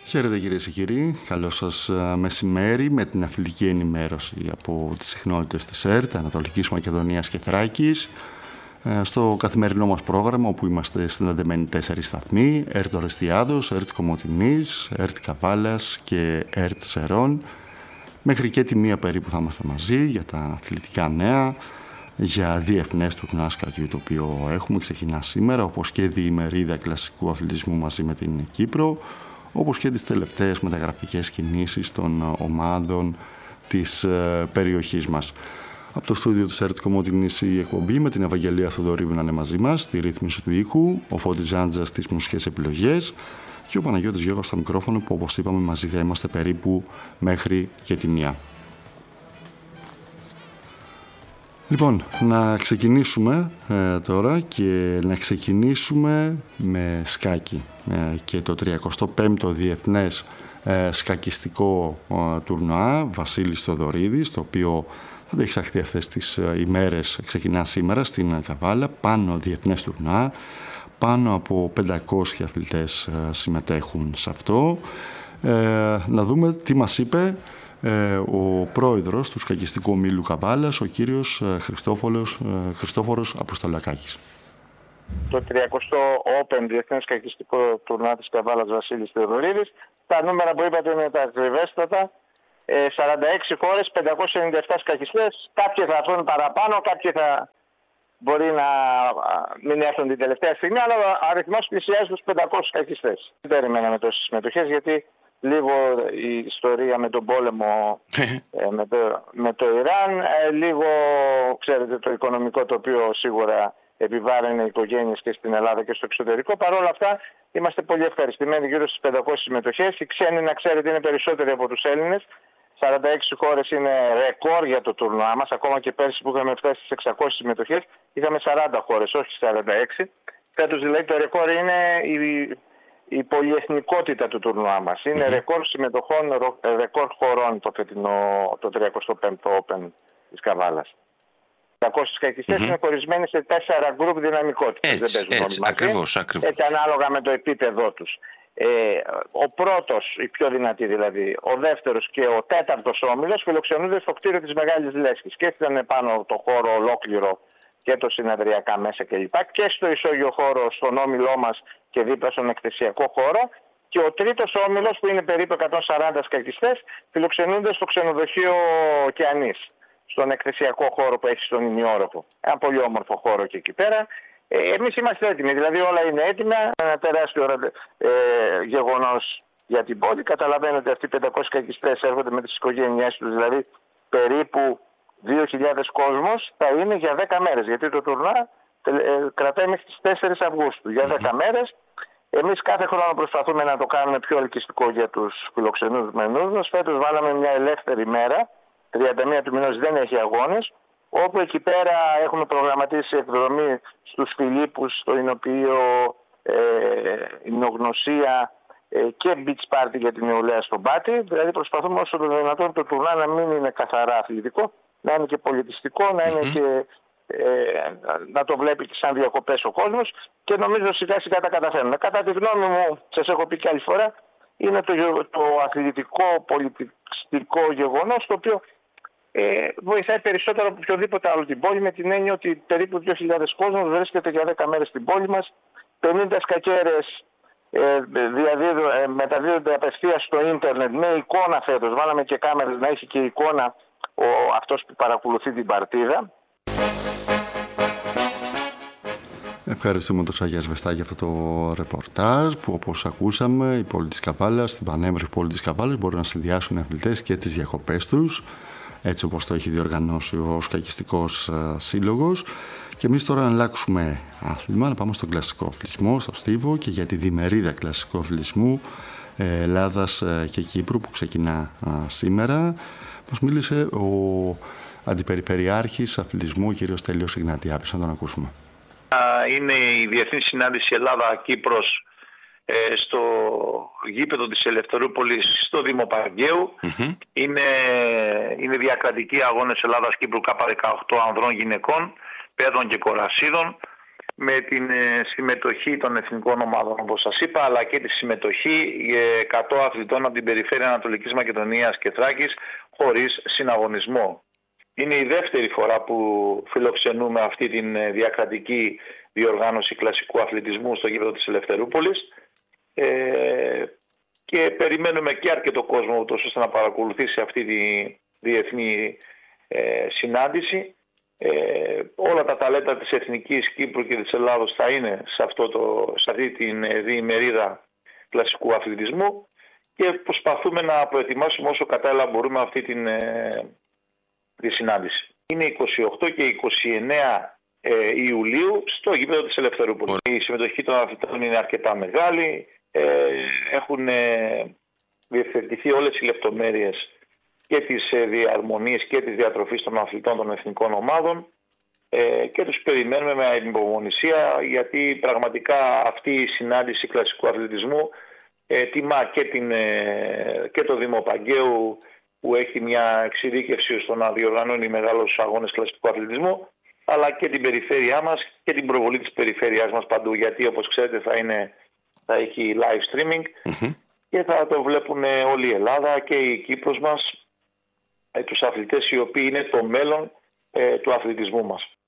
Χαίρετε κυρίες και κύριοι, καλό σας μεσημέρι με την αθλητική ενημέρωση από τις συχνότητες της ΕΡΤ, Ανατολικής Μακεδονίας και Θράκης. Στο καθημερινό μας πρόγραμμα, όπου είμαστε συνδεδεμένοι 4 σταθμοί, ΕΡΤ Ορεστιάδος, ΕΡΤ Κομοτηνής, ΕΡΤ Καβάλας και ΕΡΤ Σερών. Μέχρι και τη 1 περίπου θα είμαστε μαζί για τα αθλητικά νέα, για διεθνές τουρνουά σκακιού το οποίο έχουμε ξεκινά σήμερα, όπως και διημερίδα κλασικού αθλητισμού μαζί με την Κύπρο, όπως και τις τελευταίες μεταγραφικές κινήσεις των ομάδων της περιοχής μας. Από το στούντιο του ΕΡΤ Κομοτηνής η εκπομπή με την Ευαγγελία Θοδωρήβου να είναι μαζί μας, στη ρύθμιση του ήχου, ο Φώτης Ζάντζας στις μουσικές επιλογές και ο Παναγιώτης Γιώργος στο μικρόφωνο, που όπως είπαμε μαζί θα είμαστε περίπου μέχρι και τη 1. Λοιπόν, να ξεκινήσουμε τώρα και να ξεκινήσουμε με σκάκι και το 35ο Διεθνές Σκακιστικό Τουρνουά Βασίλης Θοδωρίδης, το οποίο θα διεξαχθεί αυτές τις ημέρες, ξεκινά σήμερα στην Καβάλα, πάνω διεθνές τουρνουά, πάνω από 500 αθλητές συμμετέχουν σε αυτό. Να δούμε τι μας είπε ο πρόεδρος του Σκακιστικού Ομίλου Καβάλας, ο κύριος Χριστόφορος Αποστολακάκης. Το 30ο Open Διεθνές Σκακιστικό Τουρνουά της Καβάλας Βασίλης Θοδωρίδης. Τα νούμερα που είπατε είναι τα ακριβέστατα. 46 χώρες, 597 σκακιστές. Κάποιοι θα έρθουν παραπάνω, κάποιοι θα μπορεί να μην έρθουν την τελευταία στιγμή, αλλά ο αριθμός πλησιάζει τους 500 σκακιστές. Δεν περιμέναμε τόσες συμμετοχές, γιατί λίγο η ιστορία με τον πόλεμο με το Ιράν, λίγο ξέρετε το οικονομικό, το οποίο σίγουρα επιβάρυνε οικογένειες και στην Ελλάδα και στο εξωτερικό. Παρ' όλα αυτά είμαστε πολύ ευχαριστημένοι, γύρω στις 500 συμμετοχές. Οι ξένοι, να ξέρετε, είναι περισσότεροι από τους Έλληνες. 46 χώρες είναι ρεκόρ για το τουρνουά μας. Ακόμα και πέρσι που είχαμε φτάσει στις 600 συμμετοχές, είχαμε 40 χώρες, όχι 46. Φέτος δηλαδή το ρεκόρ είναι η πολυεθνικότητα του τουρνουά μας. Είναι ρεκόρ συμμετοχών, ρεκόρ χωρών το 35ο Open της Καβάλας. 500 σκακιστές είναι χωρισμένοι σε 4 γκρουπ δυναμικότητας. Δεν παίζουν όλοι μαζί. Ακριβώς. Έτσι ανάλογα με το επίπεδό τους. Ο πρώτος, η πιο δυνατή δηλαδή, ο δεύτερος και ο τέταρτος όμιλος φιλοξενούνται στο κτίριο της Μεγάλης Λέσχης και ήταν πάνω το χώρο ολόκληρο και το συνεδριακά μέσα κλπ. Και στο ισόγειο χώρο, στον όμιλό μας και δίπλα στον εκθεσιακό χώρο. Και ο τρίτος όμιλος, που είναι περίπου 140 σκακιστές, φιλοξενούνται στο ξενοδοχείο Ωκεανής, στον εκθεσιακό χώρο που έχει στον ημιόροφο. Ένα πολύ όμορφο χώρο και εκεί πέρα. Εμείς είμαστε έτοιμοι, δηλαδή όλα είναι έτοιμα. Ένα τεράστιο γεγονός για την πόλη. Καταλαβαίνετε, αυτοί οι 500 σκακιστές έρχονται με τις οικογένειές τους, δηλαδή περίπου 2.000 κόσμος θα είναι για 10 μέρες. Γιατί το τουρνουά κρατάει μέχρι τις 4 Αυγούστου, για 10 μέρες. Εμείς κάθε χρόνο προσπαθούμε να το κάνουμε πιο ελκυστικό για τους φιλοξενούμενους μας. Φέτος βάλαμε μια ελεύθερη μέρα, 31 του μηνός δεν έχει αγώνες, όπου εκεί πέρα έχουμε προγραμματίσει εκδρομή στους Φιλίππους, στο Ινοποιείο, Ινογνωσία και beach party για την νεολαία στον Πάτη. Δηλαδή προσπαθούμε όσο το δυνατόν το τουρνουά να μην είναι καθαρά αθλητικό, να είναι και πολιτιστικό, να είναι και να το βλέπει και σαν διακοπές ο κόσμος, και νομίζω σιγά σιγά τα καταφέρνουμε. Κατά τη γνώμη μου, σας έχω πει και άλλη φορά, είναι το αθλητικό πολιτιστικό γεγονός το οποίο βοηθάει περισσότερο από οποιοδήποτε άλλο την πόλη, με την έννοια ότι περίπου 2.000 κόσμος βρίσκεται για 10 μέρες στην πόλη μας. 50 σκακέρες μεταδίδονται απευθείας στο ίντερνετ με εικόνα φέτος. Βάλαμε και κάμερες να έχει και εικόνα αυτός που παρακολουθεί την παρτίδα. Ευχαριστούμε τον Σαγιά Σβεστά για αυτό το ρεπορτάζ, που όπως ακούσαμε η πόλη της Καβάλας, την πανέμορφη πόλη της Καβάλας, μπορούν να συνδυάσουν οι αθλητές και τις διακοπές τους, έτσι όπως το έχει διοργανώσει ο Σκακιστικός Σύλλογος. Και εμείς τώρα να αλλάξουμε άθλημα, να πάμε στον κλασικό αθλητισμό, στο Στίβο, και για τη διμερίδα κλασικού αθλητισμού Ελλάδας και Κύπρου που ξεκινά σήμερα. Μας μίλησε ο Αντιπεριφερειάρχης Αθλητισμού, ο κ. Στέλιος Ιγνατιάπης. Να τον ακούσουμε. Είναι η Διεθνή Συνάντηση Ελλάδα-Κύπρος στο γήπεδο της Ελευθερούπολης στο Δήμο Παγκαίου. Είναι διακρατικοί αγώνες Ελλάδας-Κύπρου K18 ανδρών, γυναικών, παιδών και κορασίδων. με την συμμετοχή των εθνικών ομάδων, όπως σας είπα, αλλά και τη συμμετοχή 100 αθλητών από την περιφέρεια Ανατολικής Μακεδονίας και Θράκης χωρίς συναγωνισμό. Είναι η δεύτερη φορά που φιλοξενούμε αυτή την διακρατική διοργάνωση κλασικού αθλητισμού στο γήπεδο της Ελευθερούπολης και περιμένουμε και αρκετό κόσμο ούτως ώστε να παρακολουθήσει αυτή τη διεθνή συνάντηση. Όλα τα ταλέντα της Εθνικής Κύπρου και της Ελλάδος θα είναι σε αυτή την διημερίδα κλασικού αθλητισμού και προσπαθούμε να προετοιμάσουμε όσο κατάλληλα μπορούμε αυτή τη συνάντηση. Είναι 28 και 29 Ιουλίου στο γήπεδο της Ελευθερούπολης. Η συμμετοχή των αθλητών είναι αρκετά μεγάλη. Έχουν διευθετηθεί όλες οι λεπτομέρειες και της διαρμονής και της διατροφής των αθλητών των εθνικών ομάδων και τους περιμένουμε με υπομονησία, γιατί πραγματικά αυτή η συνάντηση κλασικού αθλητισμού τιμά και το Δήμο Παγκαίου, που έχει μια εξειδίκευση στο να διοργανώνει μεγάλους αγώνες κλασικού αθλητισμού, αλλά και την περιφέρειά μας και την προβολή της περιφέρειάς μας παντού, γιατί όπως ξέρετε θα έχει live streaming και θα το βλέπουν όλη η Ελλάδα και η Κύπρος μας, τους αθλητές οι οποίοι είναι το μέλλον του αθλητισμού μας.